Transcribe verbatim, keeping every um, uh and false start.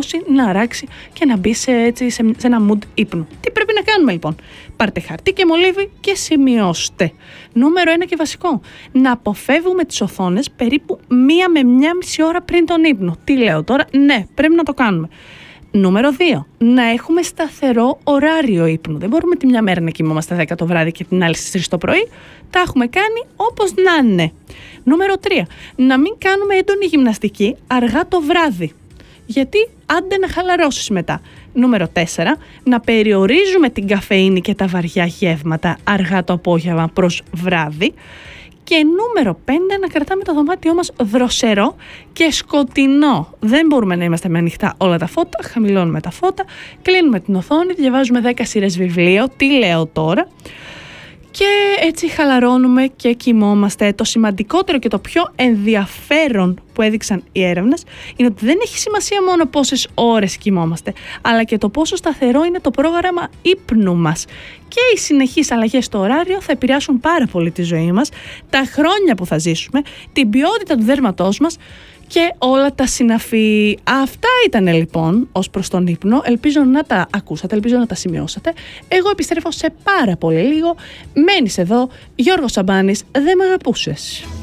σηκώσει, να αράξει και να μπει σε, έτσι, σε, σε ένα mood ύπνου. Τι πρέπει να κάνουμε λοιπόν? Πάρτε χαρτί και μολύβι και σημειώστε. Νούμερο ένα και βασικό. Να αποφεύγουμε τις οθόνες περίπου μία με μία μισή ώρα πριν τον ύπνο. Τι λέω τώρα? Ναι, πρέπει να το κάνουμε. Νούμερο δύο. Να έχουμε σταθερό ωράριο ύπνου. Δεν μπορούμε τη μια μέρα να κοιμόμαστε δέκα το βράδυ και την άλλη στις τρεις το πρωί. Τα έχουμε κάνει όπως να είναι. Νούμερο τρία. Να μην κάνουμε έντονη γυμναστική αργά το βράδυ. Γιατί άντε να χαλαρώσεις μετά. Νούμερο τέσσερα. Να περιορίζουμε την καφεΐνη και τα βαριά γεύματα αργά το απόγευμα προς βράδυ. Και νούμερο πέντε, να κρατάμε το δωμάτιό μας δροσερό και σκοτεινό. Δεν μπορούμε να είμαστε με ανοιχτά όλα τα φώτα, χαμηλώνουμε τα φώτα, κλείνουμε την οθόνη, διαβάζουμε δέκα σειρές βιβλίο, τι λέω τώρα, και έτσι χαλαρώνουμε και κοιμόμαστε. Το σημαντικότερο και το πιο ενδιαφέρον που έδειξαν οι έρευνες είναι ότι δεν έχει σημασία μόνο πόσες ώρες κοιμόμαστε, αλλά και το πόσο σταθερό είναι το πρόγραμμα ύπνου μας. Και οι συνεχείς αλλαγές στο ωράριο θα επηρεάσουν πάρα πολύ τη ζωή μας, τα χρόνια που θα ζήσουμε, την ποιότητα του δέρματός μας και όλα τα συναφή. Αυτά ήταν λοιπόν ως προς τον ύπνο. Ελπίζω να τα ακούσατε, ελπίζω να τα σημειώσατε. Εγώ επιστρέφω σε πάρα πολύ λίγο. Μένεις εδώ, Γιώργος Σαμπάνης, δεν με αγαπούσες.